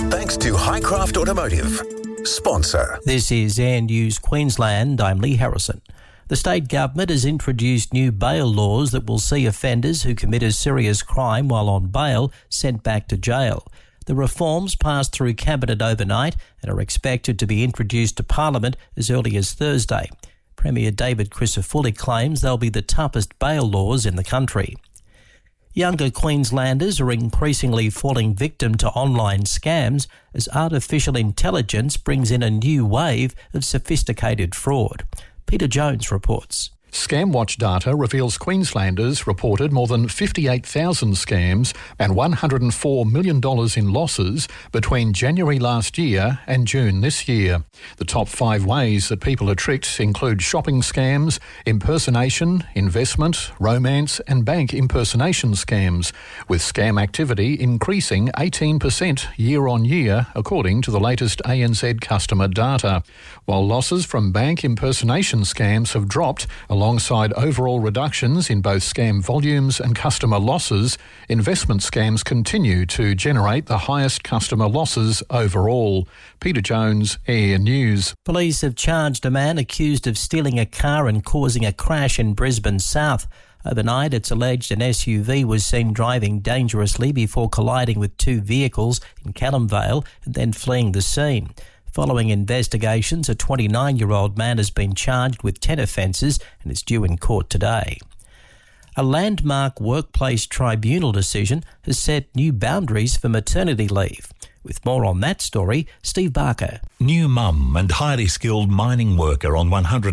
Thanks to Highcraft Automotive. Sponsor. This is Air News Queensland. I'm Lee Harrison. The state government has introduced new bail laws that will see offenders who commit a serious crime while on bail sent back to jail. The reforms passed through Cabinet overnight and are expected to be introduced to Parliament as early as Thursday. Premier David Crisafulli claims they'll be the toughest bail laws in the country. Younger Queenslanders are increasingly falling victim to online scams as artificial intelligence brings in a new wave of sophisticated fraud. Peter Jones reports. ScamWatch data reveals Queenslanders reported more than 58,000 scams and $104 million in losses between January last year and June this year. The top 5 ways that people are tricked include shopping scams, impersonation, investment, romance and bank impersonation scams, with scam activity increasing 18% year on year, according to the latest ANZ customer data. While losses from bank impersonation scams have dropped, alongside overall reductions in both scam volumes and customer losses, investment scams continue to generate the highest customer losses overall. Peter Jones, Air News. Police have charged a man accused of stealing a car and causing a crash in Brisbane South. Overnight, it's alleged an SUV was seen driving dangerously before colliding with 2 vehicles in Callum Vale and then fleeing the scene. Following investigations, a 29-year-old man has been charged with 10 offences and is due in court today. A landmark workplace tribunal decision has set new boundaries for maternity leave. With more on that story, Steve Barker. New mum and highly skilled mining worker on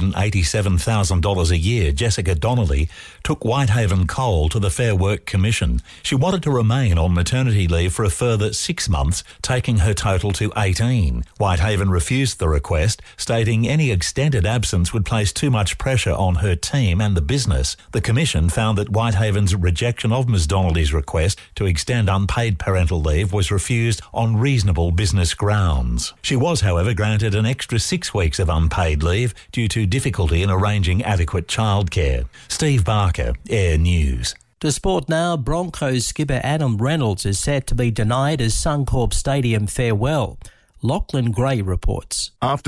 $187,000 a year, Jessica Donnelly, took Whitehaven Coal to the Fair Work Commission. She wanted to remain on maternity leave for a further 6 months, taking her total to 18. Whitehaven refused the request, stating any extended absence would place too much pressure on her team and the business. The Commission found that Whitehaven's rejection of Ms Donnelly's request to extend unpaid parental leave was refused on reasonable business grounds. She was, however, granted an extra 6 weeks of unpaid leave due to difficulty in arranging adequate childcare. Steve Barker, Air News. To sport now, Broncos skipper Adam Reynolds is set to be denied his Suncorp Stadium farewell. Lachlan Gray reports. After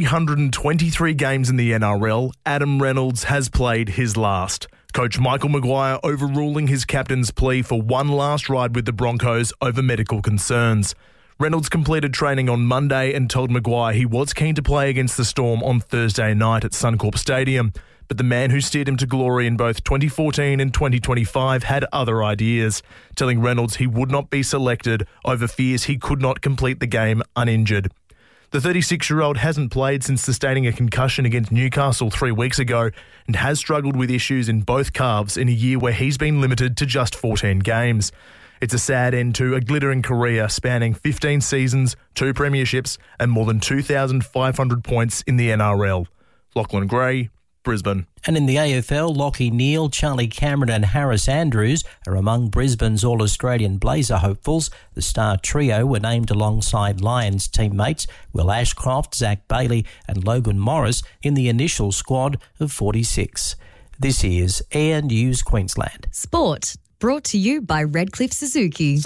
323 games in the NRL, Adam Reynolds has played his last. Coach Michael Maguire overruling his captain's plea for one last ride with the Broncos over medical concerns. Reynolds completed training on Monday and told Maguire he was keen to play against the Storm on Thursday night at Suncorp Stadium, but the man who steered him to glory in both 2014 and 2025 had other ideas, telling Reynolds he would not be selected over fears he could not complete the game uninjured. The 36-year-old hasn't played since sustaining a concussion against Newcastle 3 weeks ago and has struggled with issues in both calves in a year where he's been limited to just 14 games. It's a sad end to a glittering career spanning 15 seasons, 2 premierships and more than 2,500 points in the NRL. Lachlan Gray, Brisbane. And in the AFL, Lachie Neale, Charlie Cameron and Harris Andrews are among Brisbane's All-Australian Blazer hopefuls. The star trio were named alongside Lions teammates Will Ashcroft, Zach Bailey and Logan Morris in the initial squad of 46. This is Air News Queensland. Sport. Brought to you by Redcliffe Suzuki.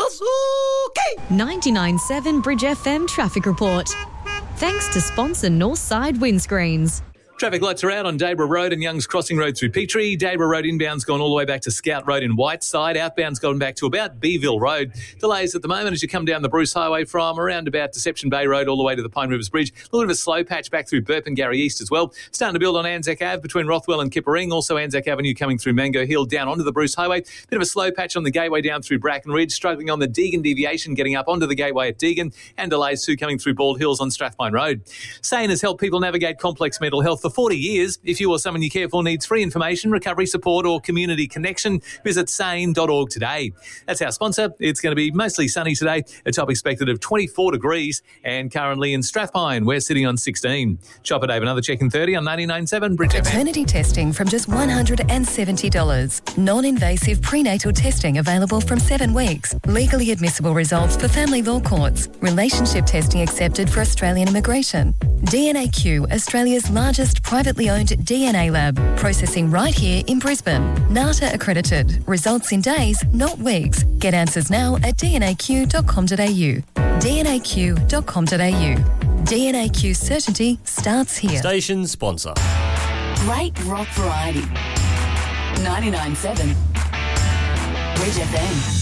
99.7 Bridge FM Traffic Report. Thanks to sponsor Northside Windscreens. Traffic lights are out on Dayborough Road and Youngs Crossing Road through Petrie. Dayborough Road inbound's gone all the way back to Scout Road in Whiteside. Outbound's gone back to about Beeville Road. Delays at the moment as you come down the Bruce Highway from around about Deception Bay Road all the way to the Pine Rivers Bridge. A little bit of a slow patch back through Burpengary East as well. Starting to build on Anzac Ave between Rothwell and Kippering. Also Anzac Avenue coming through Mango Hill down onto the Bruce Highway. Bit of a slow patch on the Gateway down through Bracken Ridge. Struggling on the Deagon deviation getting up onto the Gateway at Deagon. And delays too coming through Bald Hills on Strathmine Road. SANE has helped people navigate complex mental health for 40 years. If you or someone you care for needs free information, recovery support or community connection, visit sane.org today. That's our sponsor. It's going to be mostly sunny today, a top expected of 24 degrees, and currently in Strathpine, we're sitting on 16. Chopper Dave, another check in 30 on 99.7 Bridge FM. Paternity testing from just $170. Non-invasive prenatal testing available from 7 weeks. Legally admissible results for family law courts. Relationship testing accepted for Australian immigration. DNAQ, Australia's largest privately owned DNA lab, processing right here in Brisbane. NATA accredited. Results in days, not weeks. Get answers now at dnaq.com.au. dnaq.com.au. DNAQ certainty starts here. Station sponsor. Great rock variety. 99.7 Bridge FM.